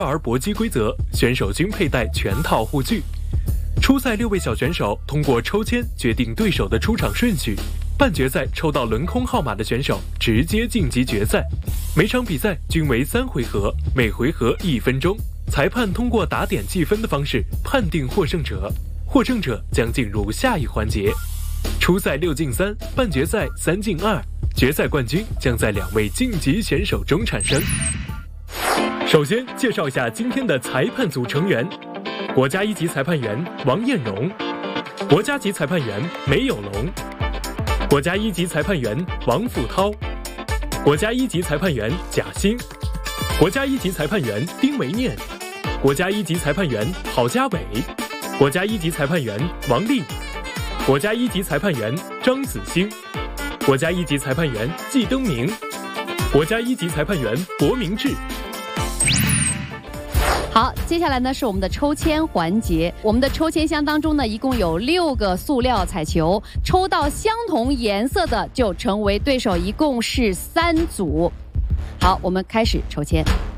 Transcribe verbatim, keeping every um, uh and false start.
而搏击规则，选手均佩戴全套护具。初赛六位小选手通过抽签决定对手的出场顺序，半决赛抽到轮空号码的选手直接晋级决赛。每场比赛均为三回合，每回合一分钟。裁判通过打点计分的方式判定获胜者，获胜者将进入下一环节。初赛六进三，半决赛三进二，决赛冠军将在两位晋级选手中产生。首先介绍一下今天的裁判组成员：国家一级裁判员王艳荣，国家级裁判员梅有龙，国家一级裁判员王富涛，国家一级裁判员贾欣，国家一级裁判员丁维念，国家一级裁判员郝家伟，国家一级裁判员王丽，国家一级裁判员张子欣，国家一级裁判员季登明，国家一级裁判员博明志。 好，接下来呢是我们的抽签环节。我们的抽签箱当中呢，一共有六个塑料彩球，抽到相同颜色的就成为对手，一共是三组。好，我们开始抽签。